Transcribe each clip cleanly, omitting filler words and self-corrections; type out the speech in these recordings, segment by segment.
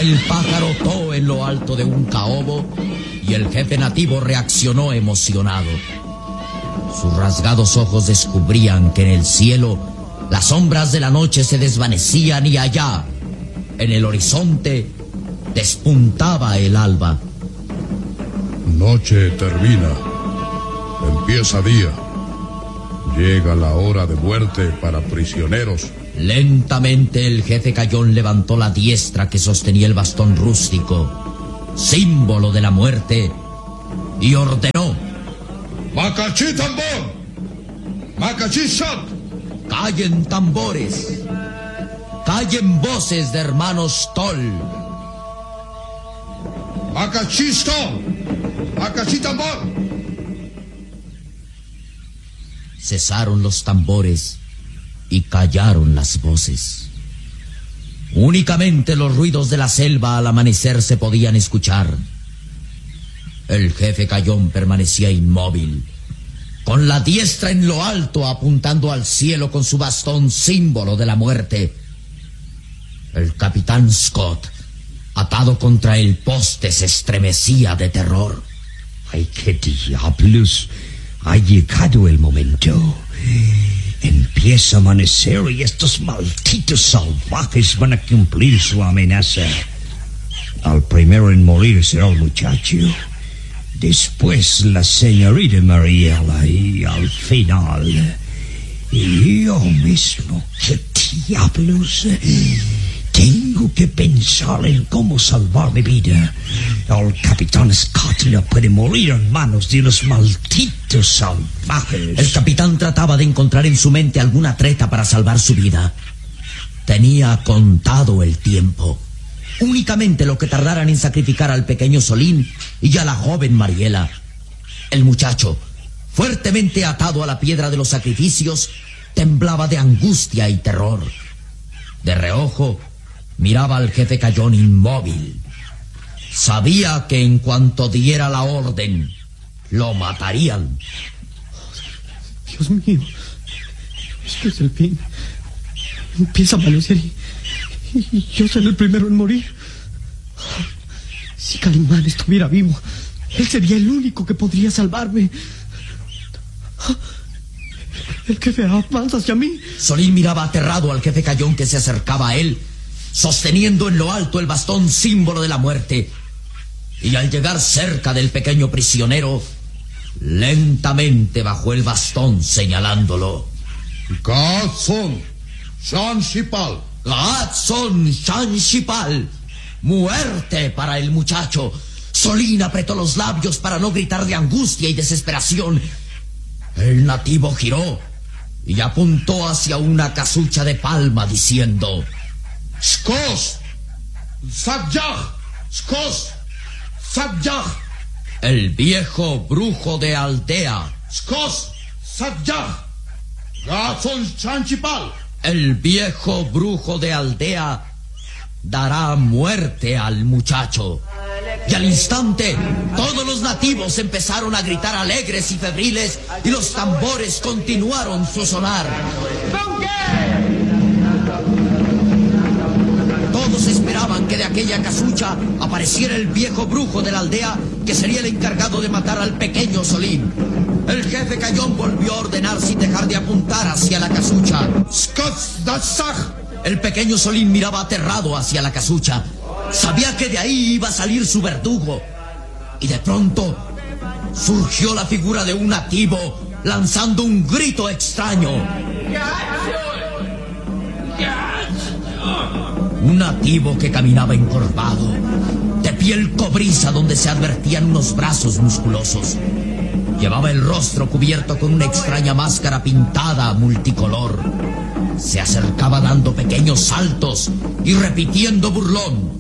el pájaro To en lo alto de un caobo y el jefe nativo reaccionó emocionado. Sus rasgados ojos descubrían que en el cielo las sombras de la noche se desvanecían y allá, en el horizonte, despuntaba el alba. Noche termina, empieza día. Llega la hora de muerte para prisioneros. Lentamente el jefe Cayón levantó la diestra que sostenía el bastón rústico, símbolo de la muerte, y ordenó: ¡Macachí tambor! ¡Macachí shot! ¡Callen tambores! ¡Callen voces de hermanos Tol! ¡Macachí stol! ¡Macachí tambor! Cesaron los tambores y callaron las voces. Únicamente los ruidos de la selva al amanecer se podían escuchar. El jefe Cayón permanecía inmóvil, con la diestra en lo alto, apuntando al cielo con su bastón, símbolo de la muerte. El capitán Scott, atado contra el poste, se estremecía de terror. ¡Ay, qué diablos! Ha llegado el momento. Empieza a amanecer y estos malditos salvajes van a cumplir su amenaza. Al primero en morir será el muchacho, después la señorita Mariela y al final yo mismo. ¡Qué diablos! Tengo que pensar en cómo salvar mi vida. El capitán Scott no puede morir en manos de los malditos salvajes. El capitán trataba de encontrar en su mente alguna treta para salvar su vida. Tenía contado el tiempo. Únicamente lo que tardaran en sacrificar al pequeño Solín y a la joven Mariela. El muchacho, fuertemente atado a la piedra de los sacrificios, temblaba de angustia y terror. De reojo, miraba al jefe Cayón inmóvil. Sabía que en cuanto diera la orden, lo matarían. Dios mío, esto es el fin. Empieza a amanecer y yo seré el primero en morir. Si Calimán estuviera vivo, él sería el único que podría salvarme. El jefe avanza hacia mí. Solín miraba aterrado al jefe Cayón que se acercaba a él, sosteniendo en lo alto el bastón, símbolo de la muerte. Y al llegar cerca del pequeño prisionero, lentamente bajó el bastón señalándolo. Gatson Shanshipal. Gatson Shanshipal. Muerte para el muchacho. Solín apretó los labios para no gritar de angustia y desesperación. El nativo giró y apuntó hacia una casucha de palma diciendo: Skos Sakyaj. Skos Sakyaj. El viejo brujo de aldea. Skos Sakyaj. Gatson Shanshipal. El viejo brujo de aldea dará muerte al muchacho. Y al instante, todos los nativos empezaron a gritar alegres y febriles, y los tambores continuaron su sonar. Todos esperaban que de aquella casucha apareciera el viejo brujo de la aldea, que sería el encargado de matar al pequeño Solín. El jefe Cayón volvió a ordenar sin dejar de apuntar hacia la casucha. El pequeño Solín miraba aterrado hacia la casucha. Sabía que de ahí iba a salir su verdugo. Y de pronto surgió la figura de un nativo lanzando un grito extraño. Un nativo que caminaba encorvado, de piel cobriza donde se advertían unos brazos musculosos. Llevaba el rostro cubierto con una extraña máscara pintada multicolor. Se acercaba dando pequeños saltos y repitiendo burlón: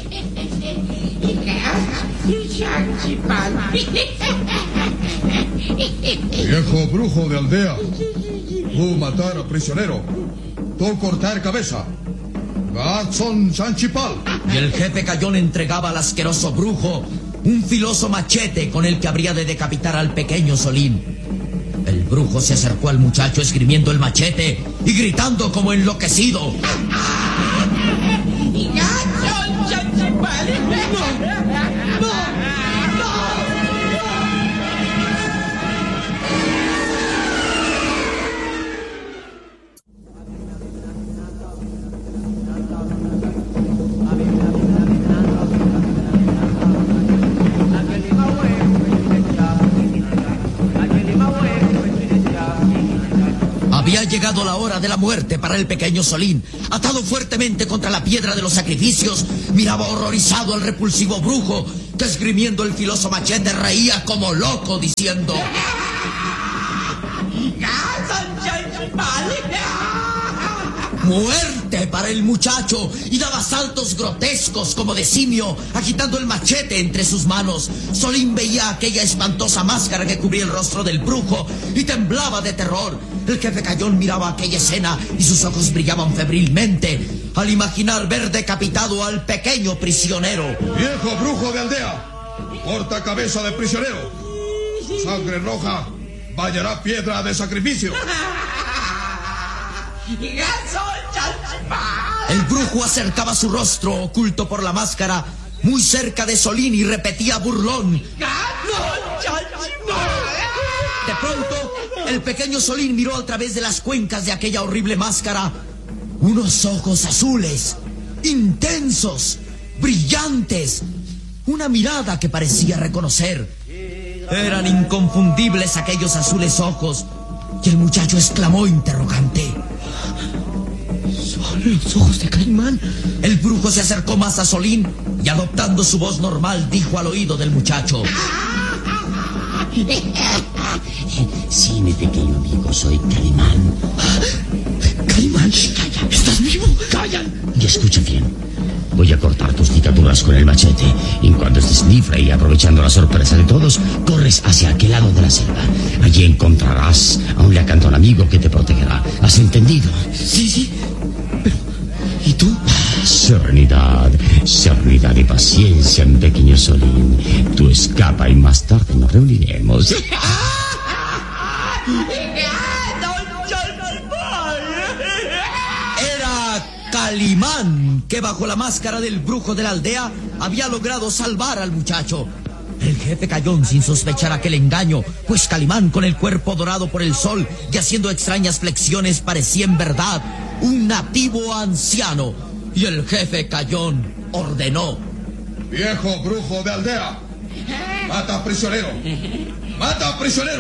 Viejo brujo de aldea, tú matar a prisionero, tú cortar cabeza. Gatson Shanshipal. Y el jefe Cayón entregaba al asqueroso brujo un filoso machete con el que habría de decapitar al pequeño Solín. El brujo se acercó al muchacho esgrimiendo el machete y gritando como enloquecido: ¡Gatson Shanshipal! la muerte para el pequeño Solín. Atado fuertemente contra la piedra de los sacrificios, miraba horrorizado al repulsivo brujo, que esgrimiendo el filoso machete reía como loco, diciendo: ¡muerte para el muchacho! Y daba saltos grotescos como de simio, agitando el machete entre sus manos. Solín veía aquella espantosa máscara que cubría el rostro del brujo y temblaba de terror. El jefe Cayón miraba aquella escena y sus ojos brillaban febrilmente al imaginar ver decapitado al pequeño prisionero. ¡Viejo brujo de aldea! ¡Corta cabeza de prisionero! Su sangre roja bañará piedra de sacrificio. El brujo acercaba su rostro, oculto por la máscara, muy cerca de Solín, y repetía burlón: De pronto, el pequeño Solín miró a través de las cuencas de aquella horrible máscara unos ojos azules, intensos, brillantes, una mirada que parecía reconocer. Eran inconfundibles aquellos azules ojos, y el muchacho exclamó interrogante: Son los ojos de Calimán. El brujo se acercó más a Solín y, adoptando su voz normal, dijo al oído del muchacho: Sí, mi pequeño amigo, soy Calimán. Calimán, ¿estás vivo? ¡Callan! Y escucha bien. Voy a cortar tus picaduras con el machete. Y en cuanto estés libre y aprovechando la sorpresa de todos, corres hacia aquel lado de la selva. Allí encontrarás a un leacantón amigo que te protegerá. ¿Has entendido? Sí. Pero, ¿y tú? Serenidad y paciencia, mi pequeño Solín. Tú escapa y más tarde nos reuniremos. Era Calimán, que bajo la máscara del brujo de la aldea había logrado salvar al muchacho. El jefe Cayón, sin sospechar aquel engaño, pues Calimán, con el cuerpo dorado por el sol y haciendo extrañas flexiones, parecía en verdad un nativo anciano. Y el jefe Cayón ordenó: ¡Viejo brujo de aldea! ¡Mata prisionero! ¡Mata prisionero!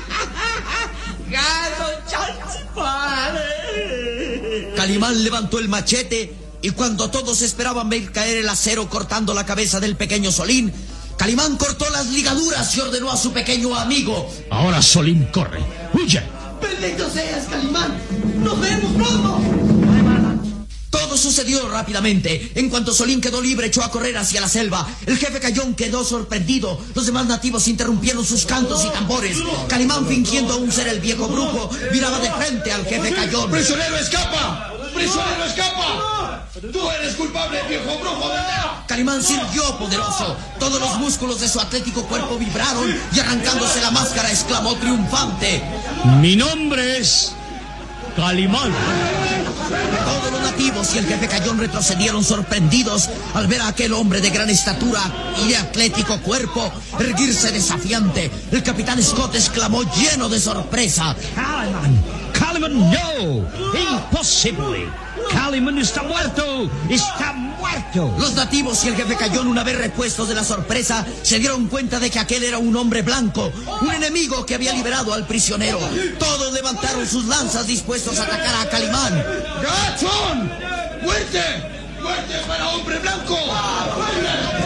Calimán levantó el machete, y cuando todos esperaban ver caer el acero cortando la cabeza del pequeño Solín, Calimán cortó las ligaduras y ordenó a su pequeño amigo: Ahora Solín corre. ¡Huye! ¡Bendito seas, Calimán! ¡Nos vemos pronto! Todo sucedió rápidamente. En cuanto Solín quedó libre, echó a correr hacia la selva. El jefe Cayón quedó sorprendido. Los demás nativos interrumpieron sus cantos y tambores. Calimán, fingiendo aún ser el viejo brujo, miraba de frente al jefe Cayón. ¡Prisionero, escapa! ¡Prisionero, escapa! ¡Tú eres culpable, viejo brujo de aldea! Calimán se irguió poderoso. Todos los músculos de su atlético cuerpo vibraron y, arrancándose la máscara, exclamó triunfante: Mi nombre es Calimán. Todos los nativos y el jefe Cayón retrocedieron sorprendidos al ver a aquel hombre de gran estatura y de atlético cuerpo erguirse desafiante. El capitán Scott exclamó lleno de sorpresa: Calimán, no. Imposible. Calimán está muerto. Está muerto. Los nativos y el jefe Cayón, una vez repuestos de la sorpresa, se dieron cuenta de que aquel era un hombre blanco, un enemigo que había liberado al prisionero. Todos levantaron sus lanzas dispuestos a atacar a Calimán. ¡Gachón! ¡Muerte! ¡Muerte para hombre blanco! ¡Muerte!